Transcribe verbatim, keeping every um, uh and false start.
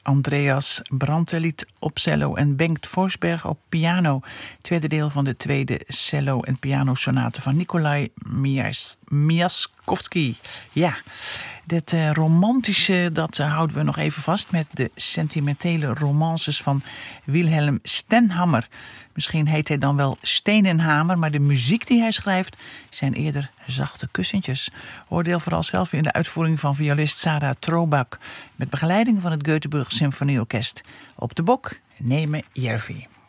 Andreas Brandtelied op cello en Bengt Forsberg op piano. Tweede deel van de tweede cello- en pianosonate van Nikolai Mias- Miaskovsky. Ja, dit uh, romantische, dat uh, houden we nog even vast met de sentimentele romances van Wilhelm Stenhammar. Misschien heet hij dan wel Stenenhamer, maar de muziek die hij schrijft zijn eerder zachte kussentjes. Oordeel vooral zelf in de uitvoering van violist Sarah Trobak met begeleiding van het Göteborg Symfonieorkest. Op de bok, Neeme Järvi.